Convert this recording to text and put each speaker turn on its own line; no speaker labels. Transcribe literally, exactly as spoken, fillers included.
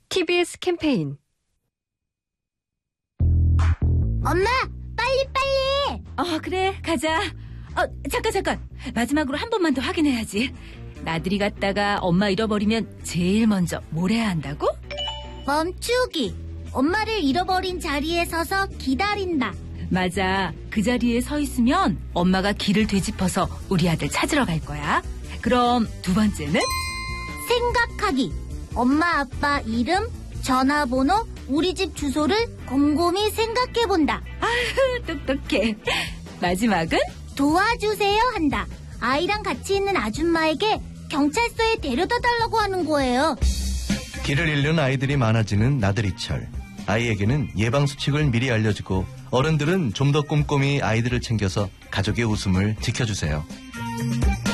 티비에스 캠페인.
엄마, 빨리 빨리.
어, 그래, 가자. 어, 잠깐 잠깐. 마지막으로 한 번만 더 확인해야지. 나들이 갔다가 엄마 잃어버리면 제일 먼저 뭘 해야 한다고?
멈추기. 엄마를 잃어버린 자리에 서서 기다린다.
맞아. 그 자리에 서 있으면 엄마가 길을 되짚어서 우리 아들 찾으러 갈 거야. 그럼 두 번째는?
생각하기. 엄마 아빠 이름, 전화번호, 우리 집 주소를 곰곰이 생각해본다.
아휴, 똑똑해. 마지막은?
도와주세요 한다. 아이랑 같이 있는 아줌마에게 경찰서에 데려다 달라고 하는 거예요.
길을 잃는 아이들이 많아지는 나들이철. 아이에게는 예방수칙을 미리 알려주고 어른들은 좀 더 꼼꼼히 아이들을 챙겨서 가족의 웃음을 지켜주세요.